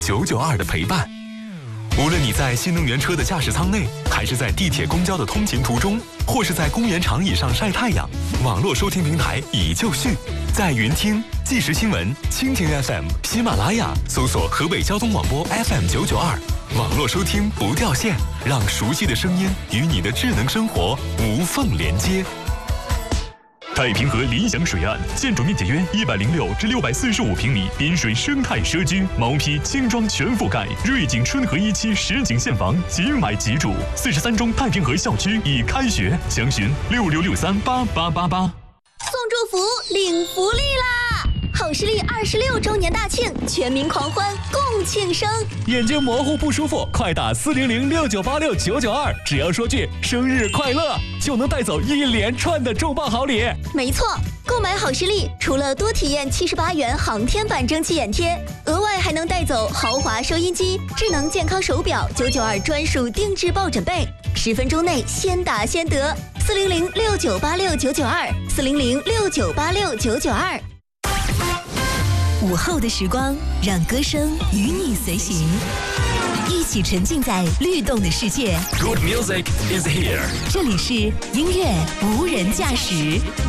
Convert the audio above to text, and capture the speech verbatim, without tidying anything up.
九九二的陪伴。无论你在新能源车的驾驶舱内，还是在地铁公交的通勤途中，或是在公园长椅上晒太阳，网络收听平台已就绪，在云听、即时新闻、蜻蜓 F M、喜马拉雅搜索河北交通广播 F M 九九二，网络收听不掉线，让熟悉的声音与你的智能生活无缝连接。 太平河理想水岸，建筑面积约一百零六至六百四十五平米，滨水生态社区，毛坯轻装全覆盖，瑞景春和一期实景现房，即买即住。四十三中太平河校区已开学，详询六六六三八八八八。 送祝福，领福利啦！好视力二十六周年大庆，全民狂欢，共庆生。 眼睛模糊不舒服，快打四零零六九八六九九二，只要说句生日快乐，就能带走一连串的重磅好礼。 没错，购买好视力，除了多体验七十八元航天版蒸汽眼贴，额外还能带走豪华收音机、智能健康手表、九九二专属定制抱枕被，十分钟内先打先得。四零零六九八六九九二，四零零六九八六九九二。 午后的时光，让歌声与你随行，一起沉浸在律动的世界。 Good music is here。 这里是音乐无人驾驶。